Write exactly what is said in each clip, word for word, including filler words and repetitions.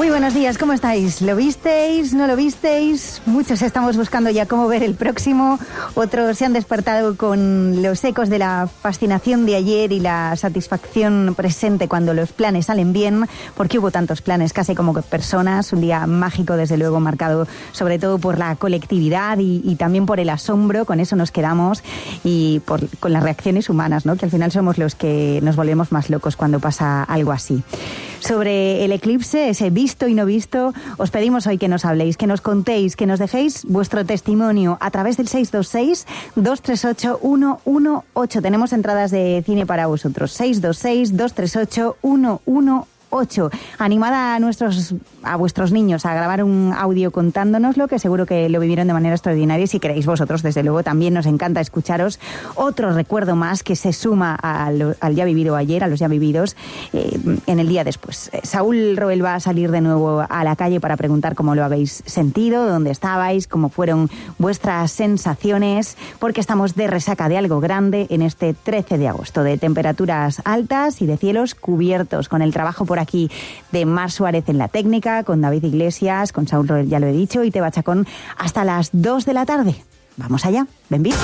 Muy buenos días, ¿cómo estáis? ¿Lo visteis? ¿No lo visteis? Muchos estamos buscando ya cómo ver el próximo, otros se han despertado con los ecos de la fascinación de ayer y la satisfacción presente cuando los planes salen bien, porque hubo tantos planes, casi como personas, un día mágico desde luego, marcado sobre todo por la colectividad y, y también por el asombro, con eso nos quedamos, y por, con las reacciones humanas, ¿no? Que al final somos los que nos volvemos más locos cuando pasa algo así. Sobre el eclipse, ese visto y no visto, os pedimos hoy que nos habléis, que nos contéis, que nos dejéis vuestro testimonio a través del seis dos seis, dos tres ocho, uno uno ocho. Tenemos entradas de cine para vosotros. seis dos seis, dos tres ocho, uno uno ocho. Animada a nuestros a vuestros niños a grabar un audio contándonoslo, que seguro que lo vivieron de manera extraordinaria, y si queréis vosotros, desde luego, también nos encanta escucharos. Otro recuerdo más que se suma al, al ya vivido ayer, a los ya vividos, eh, en el día después. Saúl Roel va a salir de nuevo a la calle para preguntar cómo lo habéis sentido, dónde estabais, cómo fueron vuestras sensaciones, porque estamos de resaca de algo grande en este trece de agosto, de temperaturas altas y de cielos cubiertos, con el trabajo por aquí de Mar Suárez en la técnica, con David Iglesias, con Saúl Roel, ya lo he dicho, y Teba Chacón hasta las dos de la tarde. Vamos allá, benvinguts.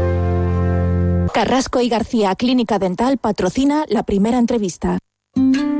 Carrasco y García Clínica Dental patrocina la primera entrevista.